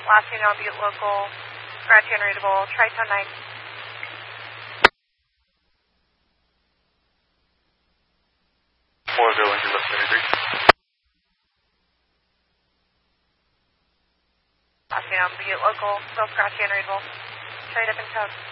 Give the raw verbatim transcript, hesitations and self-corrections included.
Last unit on Butte Local, scratchy unreadable, Tri-Tone nine. four zero one zero thirty-three. Last unit on Butte Local, still scratchy unreadable, trade up and tug.